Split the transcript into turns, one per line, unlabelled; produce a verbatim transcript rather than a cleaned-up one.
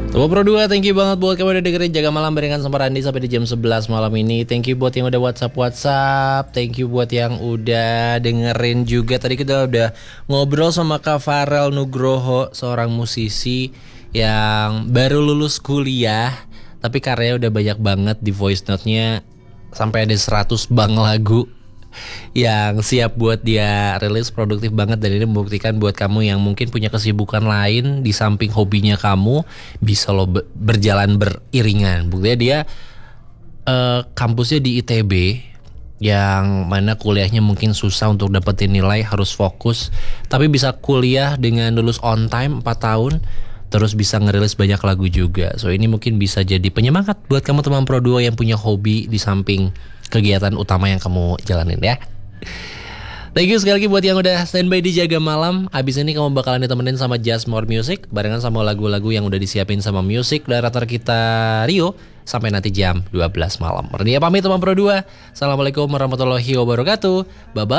Teman Pro dua, thank you banget buat kamu udah dengerin Jaga Malam barengan sama Randi sampai di jam sebelas malam ini. Thank you buat yang udah WhatsApp-WhatsApp. Thank you buat yang udah dengerin juga. Tadi kita udah ngobrol sama Kak Farel Nugroho, seorang musisi yang baru lulus kuliah, tapi karyanya udah banyak banget di voice note-nya. Sampai ada seratus bang lagu yang siap buat dia rilis, produktif banget. Dan ini membuktikan buat kamu yang mungkin punya kesibukan lain di samping hobinya kamu, bisa lo be- berjalan beriringan. Buktinya dia uh, kampusnya di I T B, yang mana kuliahnya mungkin susah untuk dapetin nilai, harus fokus, tapi bisa kuliah dengan lulus on time empat tahun, terus bisa ngerilis banyak lagu juga. So ini mungkin bisa jadi penyemangat buat kamu teman Pro dua yang punya hobi di samping kegiatan utama yang kamu jalanin ya. Thank you sekali lagi buat yang udah standby di Jaga Malam. Abis ini kamu bakalan ditemenin sama Just More Music, barengan sama lagu-lagu yang udah disiapin sama Music Director kita Rio, sampai nanti jam dua belas malam. Rania pamit teman Pro dua. Assalamualaikum warahmatullahi wabarakatuh. Bye bye.